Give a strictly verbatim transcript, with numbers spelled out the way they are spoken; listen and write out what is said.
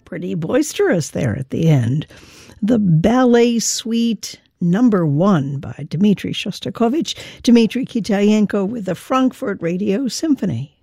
pretty boisterous there at the end. The Ballet Suite Number One by Dmitri Shostakovich, Dmitri Kitayenko with the Frankfurt Radio Symphony.